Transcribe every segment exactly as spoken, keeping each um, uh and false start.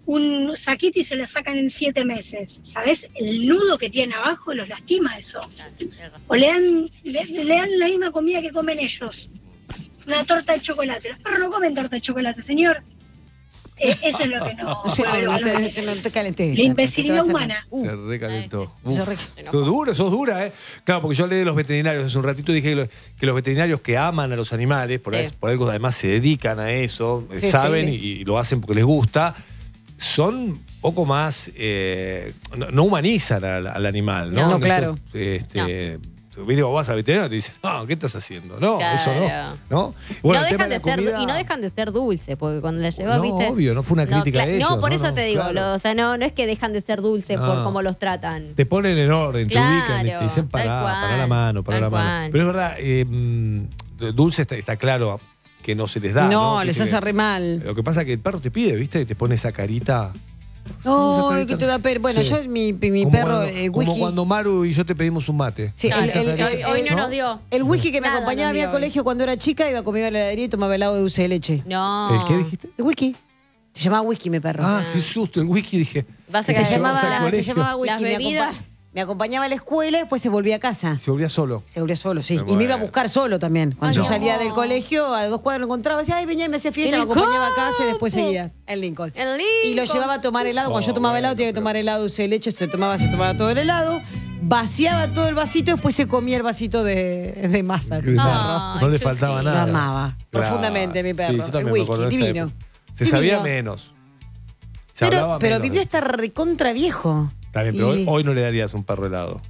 un saquito y se lo sacan en siete meses. ¿Sabés? El nudo que tiene abajo los lastima eso. O le dan, le, le dan la misma comida que comen ellos. Una torta de chocolate. Los perros no comen torta de chocolate, señor. Eh, eso es lo que no... O sea, bueno, no, lo te, que- no te calenté. la imbecilidad humana. Uh, Se recalentó. Ay, sí. Uf. Yo re- Sos duro, sos dura, ¿eh? Claro, porque yo leí de los veterinarios hace un ratito y dije que los, que los veterinarios que aman a los animales, por, Sí. ahí- por algo además se dedican a eso, eh, Sí, saben sí. Y, y lo hacen porque les gusta, son un poco más. Eh, no, no humanizan al, al animal, ¿no? No, Eso, claro. Este, Viste, vos vas al veterinario y te dicen, no, ¿qué estás haciendo? No, Claro. eso no. ¿no? Y Bueno, no el tema dejan de la ser comida- y no dejan de ser dulces, porque cuando la llevas, No, viste. obvio, no fue una crítica cla- a ellos, No, por no, eso no, te digo, claro. lo- o sea, no, no es que dejan de ser dulces No. por cómo los tratan. Te ponen en orden, te Claro, ubican y te dicen tal pará, cual, pará la mano, pará tal la mano. cual. Pero es verdad, eh, mm, dulce está, está claro que no se les da. No, No, les Que hace te- re mal. Lo que pasa es que el perro te pide, ¿viste? Y te pone esa carita. Ay, que te da pena. Bueno, Sí. yo, mi, mi Como perro, cuando, eh, como Whisky. cuando Maru y yo te pedimos un mate. Sí, Claro, el, el- hoy- el- hoy el- no nos dio. El whisky que me Nada acompañaba a nos mí dio al hoy. colegio cuando era chica, iba conmigo a la heladería y tomaba helado de dulce de leche. No. ¿El qué dijiste? El whisky. Se llamaba whisky mi perro. Ah, qué susto, el whisky dije. Vas a se, caer. llamaba, al se colegio. llamaba whisky. Las me, bebidas. acompa- me acompañaba a la escuela y después se volvía a casa. Se volvía solo. Se volvía solo, sí. Pero Y me iba a bueno. buscar solo también. Cuando Ay, yo no. salía del colegio, a dos cuadras lo encontraba, decía, ay, venía y me hacía fiesta, En me el acompañaba a casa y después campo. seguía. En Lincoln. En Y lo Lincoln. llevaba a tomar helado. Cuando Oh, yo tomaba helado, bueno, tenía que pero- tomar helado dulce de leche, se tomaba, se tomaba todo el helado, vaciaba todo el vasito y después se comía el vasito de, de masa. mi No, perro. Ay, no le Chuchi. faltaba Lo nada. amaba profundamente, mi perro. Sí, yo también El me whisky, acuerdo de esa divino. época. Se sabía Divino. menos. Se Pero, hablaba pero menos vivió de- hasta recontra viejo. Está bien, pero Y- hoy, hoy no le darías un perro helado.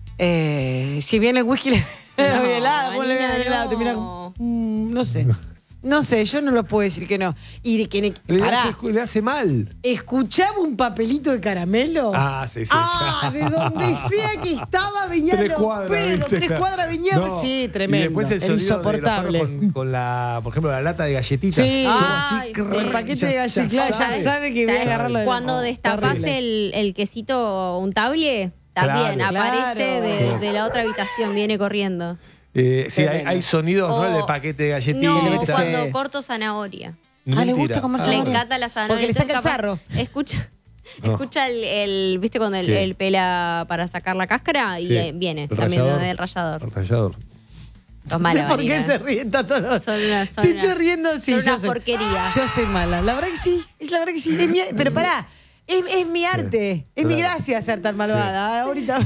Eh, si bien el whisky le le No, doy helado, vos le voy a dar Marina, helado, te mira no. como, mm, no sé. No sé, yo no lo puedo decir que no. Y de que ne- Le, pará, le- le hace mal. escuchaba un papelito de caramelo. Ah, sí, sí. Ah, de donde sea que estaba venía Tres los cuadras, pedos, ¿viste? tres cuadras venía, No. sí, tremendo. Y después el Era sonido insoportable. de los perros con, con la, por ejemplo, la lata de galletitas. Sí. Como Ay, crrr, sí. El paquete ya- de ya galletitas, ya sabe. sabe que voy a ¿Sabes? agarrarlo de Cuando oh, destapás terrible. el, el quesito untable, también Claro. aparece de, Claro. de la otra habitación, viene corriendo. Eh, sí, hay, Tremendo. hay sonidos, ¿no? O- El de paquete de galletitas. No, Sí. cuando corto zanahoria. Ah, ¿le Mentira. gusta comer Ah, Le zanahoria? encanta la zanahoria. Porque le saca el entonces sarro. capaz Escucha, No. escucha el, el- ¿viste cuando el, Sí. el pela para sacar la cáscara? Y Sí. eh, viene El también rallador. del rallador. El rallador. Sos No mala, sé por qué Marina. se ríen tanto los... Son una, son Sí, una- estoy riendo, sí. son yo una sé. porquería. Yo soy mala. La verdad que sí. Es la verdad que sí. Es mi- pero pará. Es, es mi arte. Es mi Claro. gracia ser tan malvada. Ahorita,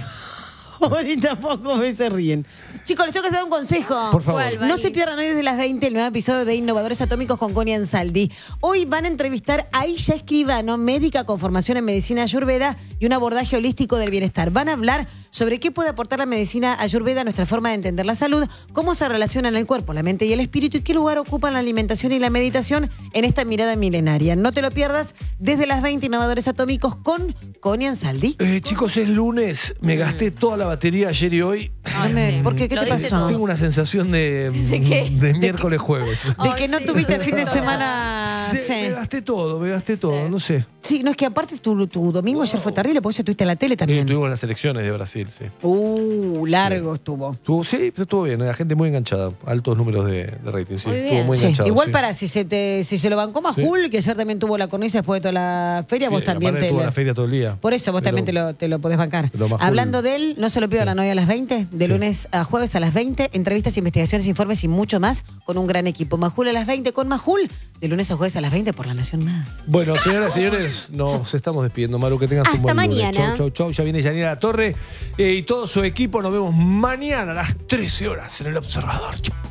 ahorita poco me se ríen. Chicos, les tengo que dar un consejo. Por favor. ¿Cuál, No Mari? se pierdan hoy desde las veinte el nuevo episodio de Innovadores Atómicos con Connie Ansaldi. Hoy van a entrevistar a Aisha Escribano, médica con formación en medicina ayurveda y un abordaje holístico del bienestar. Van a hablar sobre qué puede aportar la medicina ayurveda a nuestra forma de entender la salud, cómo se relacionan el cuerpo, la mente y el espíritu y qué lugar ocupan la alimentación y la meditación en esta mirada milenaria. No te lo pierdas desde las veinte Innovadores Atómicos con Connie Ansaldi. Eh, chicos, es lunes. Me gasté toda la batería ayer y hoy. Ay, Dame, sí. ¿por qué? ¿Qué Lo te dice pasó? todo. Tengo una sensación de, ¿De qué? de miércoles jueves. De Ay, que no sí. tuviste fin de semana. Sí, Sí. me gasté todo, me gasté todo, no sé. Sí, no es que aparte tu, tu domingo ayer fue terrible, porque estuviste en la tele Y también. tuvimos las elecciones de Brasil, sí. Uh, largo estuvo. Estuvo, sí, estuvo bien, la gente muy enganchada. Altos números de, de rating, sí. Muy bien. Estuvo muy Sí, enganchado. igual sí. para si se te, si se lo bancó Majul, que ayer también tuvo la cornisa después de toda la feria, Sí, vos también aparte te tuvo lo- la feria todo el día. Por eso vos Pero- también te lo, te lo podés bancar. pero Majul- Hablando de él, no se lo pido a la Sí. novia a las veinte, de Sí. lunes a jueves a las veinte, entrevistas, investigaciones, informes y mucho más con un gran equipo. Majul a las veinte con Majul, de lunes a jueves a las veinte por La Nación Más. Bueno, señoras y señores, nos estamos despidiendo. Maru, que tengas Hasta un buen lunes. mañana. Chau, chau, chau. Ya viene Yanira La Torre eh, y todo su equipo. Nos vemos mañana a las trece horas en El Observador. Chau.